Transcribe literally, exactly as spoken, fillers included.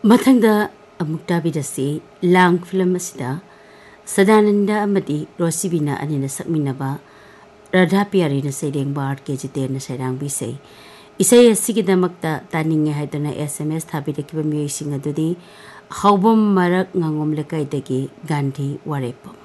मथंगदा अमुक ताबिदसी लांग फिल्म असिदा सदानंदा अमदी रोसिबिना अनिना सकमिनबा राधा प्यारीना सैरेंग बार के जितेन सैरांग बिसै इसै असिगिदमक्ता तानिंगे हाइदना SMS थाबिदकिबा मियसिंग अदुदी Haobam मरक ngangom lekai dagi Gandhi वारेपम